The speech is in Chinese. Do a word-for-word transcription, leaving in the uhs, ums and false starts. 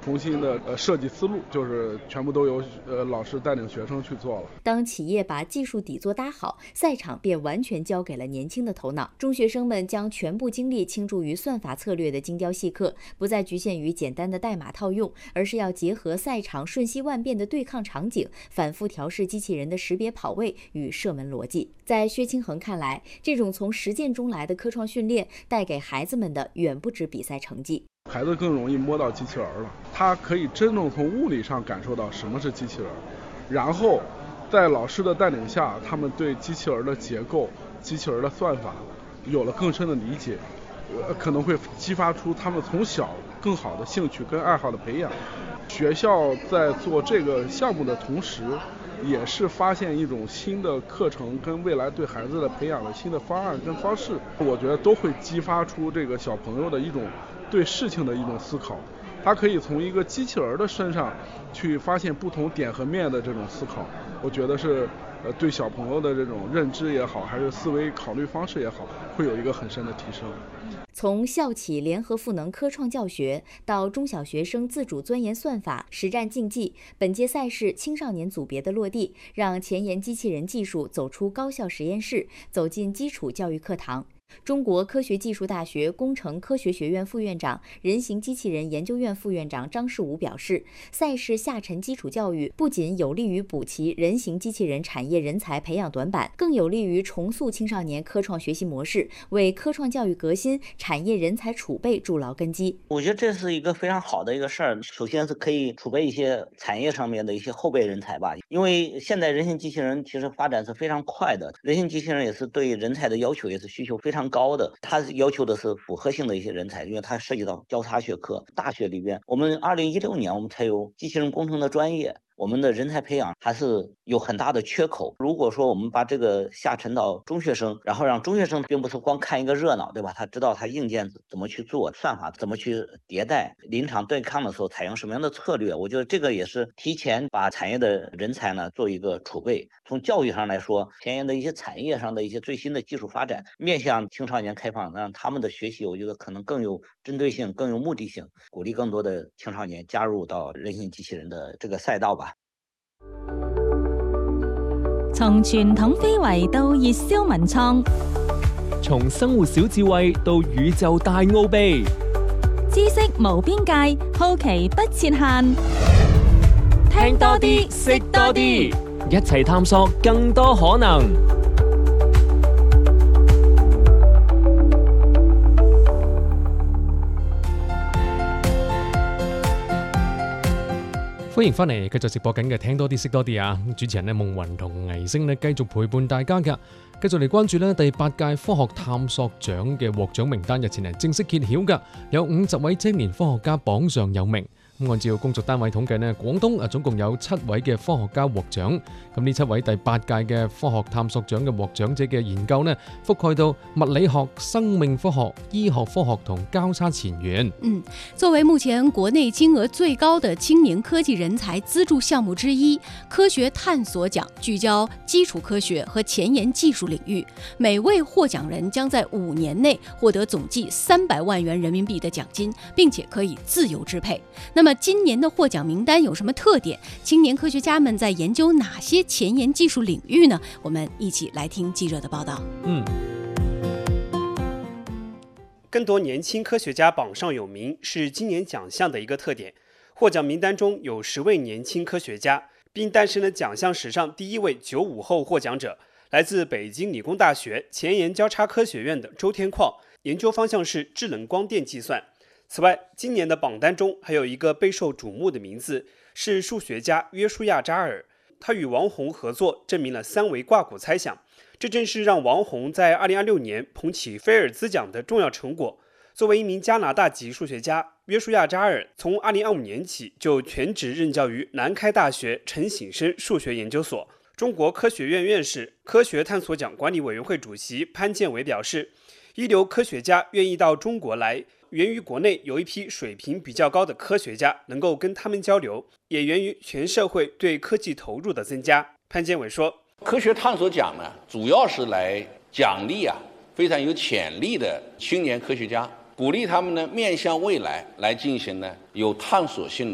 重新的呃设计思路，就是全部都由呃老师带领学生去做了。 当企业把技术底座搭好，赛场便完全交给了年轻的头脑。中学生们将全部精力倾注于算法策略的精雕细刻，不再局限于简单的代码套用，而是要结合赛场瞬息万变的对抗场景，反复调试机器人的识别跑位与射门逻辑。在薛清恒看来，这种从实践中来的科创训练带给孩子们的远不止比赛成绩。 孩子更容易摸到机器人了，他可以真正从物理上感受到什么是机器人，然后在老师的带领下，他们对机器人的结构、机器人的算法有了更深的理解，呃，可能会激发出他们从小更好的兴趣跟爱好的培养。学校在做这个项目的同时，也是发现一种新的课程跟未来对孩子的培养的新的方案跟方式，我觉得都会激发出这个小朋友的一种对事情的一种思考。他可以从一个机器人的身上去发现不同点和面的这种思考，我觉得是呃对小朋友的这种认知也好，还是思维考虑方式也好，会有一个很深的提升。 从校企联合赋能科创教学到中小学生自主钻研算法、实战竞技，本届赛事青少年组别的落地，让前沿机器人技术走出高校实验室，走进基础教育课堂。中国科学技术大学工程科学学院副院长、人形机器人研究院副院长张世武表示，赛事下沉基础教育不仅有利于补齐人形机器人产业人才培养短板，更有利于重塑青少年科创学习模式，为科创教育革新、产业人才储备筑牢根基。 我觉得这是一个非常好的一个事儿。首先是可以储备一些产业上面的一些后备人才吧，因为现在人形机器人其实发展是非常快的，人形机器人也是对人才的要求也是需求非常高的，它要求的是复合性的一些人才，因为它涉及到交叉学科。大学里边，我们二零一六年我们才有机器人工程的专业，我们的人才培养还是有很大的缺口。如果说我们把这个下沉到中学生，然后让中学生并不是光看一个热闹，对吧？他知道他硬件怎么去做，算法怎么去迭代，临场对抗的时候采用什么样的策略。我觉得这个也是提前把产业的人才呢做一个储备。从教育上来说，前沿的一些产业上的一些最新的技术发展，面向青少年开放，让他们的学习，我觉得可能更有针对性，更有目的性，鼓励更多的青少年加入到人形机器人的这个赛道吧。 從傳統非遺到熱銷文創， 從生活小智慧到宇宙大奧秘， 知識無邊界，好奇不設限。 聽多啲，識多啲，一齊探索更多可能。歡迎翻嚟，繼續直播緊嘅聽多啲識多啲啊！主持人咧夢雲同倪星咧繼續陪伴大家嘅，繼續嚟關注咧第八屆科學探索獎嘅獲獎名單，日前係正式揭曉嘅，有五十位青年科學家榜上有名。咁按照工作單位統計咧，廣東啊總共有七位嘅科學家獲獎。咁呢七位第八屆嘅科學探索獎嘅獲獎者嘅研究呢，覆蓋到物理學、生命科學、醫學科學同交叉前緣。 嗯，作為目前國內金額最高的青年科技人才資助項目之一，科學探索獎聚焦基礎科學和前沿技術領域，每位獲獎人將在五年內獲得總計三百萬元人民幣的獎金，並且可以自由支配。那麼今年的獲獎名單有什麼特點？青年科學家們在研究哪些前沿技術領域呢？我們一起來聽記者的報道。 嗯， 更多年輕科學家榜上有名是今年獎項的一個特點。獲獎名單中有十位年輕科學家，並誕生了獎項史上第一位九五後獲獎者，來自北京理工大學前沿交叉科學院的周天曠，研究方向是智能光電計算。此外，今年的榜單中還有一個備受矚目的名字，是數學家約書亞扎爾。他與王宏合作，證明了三維掛骨猜想，這正是讓王宏在二零二六年捧起菲爾茲獎的重要成果。作為一名加拿大籍數學家，約書亞扎爾從二零二五年起就全職任教於南開大學陳省身數學研究所。中國科學院院士、科學探索獎管理委員會主席潘建偉表示，一流科學家願意到中國來，源於國內有一批水平比較高的科學家能夠跟他們交流，也源於全社會對科技投入的增加。潘建偉說， 科學探索獎呢，主要是來獎勵啊非常有潛力的青年科學家，鼓勵他們呢面向未來來進行呢有探索性